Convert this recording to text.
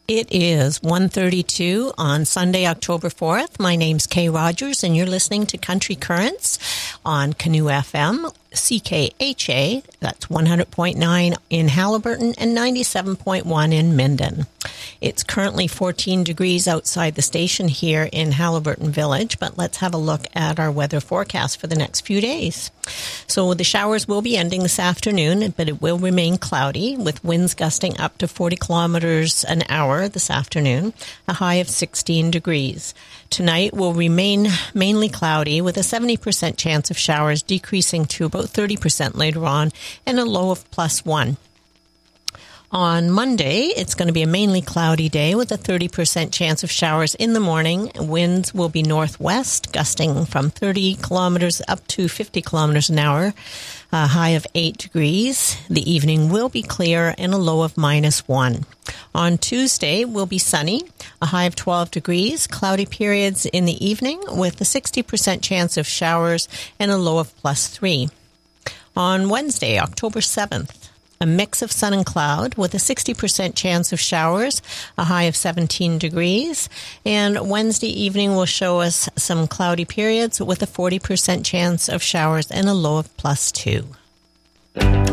It is 1:32 on Sunday, October 4th. My name's Kay Rogers, and you're listening to Country Currents on Canoe FM, CKHA, that's 100.9 in Haliburton and 97.1 in Minden. It's currently 14 degrees outside the station here in Haliburton Village, but let's have a look at our weather forecast for the next few days. So the showers will be ending this afternoon, but it will remain cloudy with winds gusting up to 40 kilometers an hour this afternoon, a high of 16 degrees. Tonight will remain mainly cloudy with a 70% chance of showers decreasing to about 30% later on and a low of +1. On Monday, it's going to be a mainly cloudy day with a 30% chance of showers in the morning. Winds will be northwest, gusting from 30 kilometers up to 50 kilometers an hour, a high of 8 degrees. The evening will be clear and a low of -1. On Tuesday, will be sunny, a high of 12 degrees, cloudy periods in the evening with a 60% chance of showers and a low of +3. On Wednesday, October 7th, a mix of sun and cloud with a 60% chance of showers, a high of 17 degrees. And Wednesday evening will show us some cloudy periods with a 40% chance of showers and a low of +2.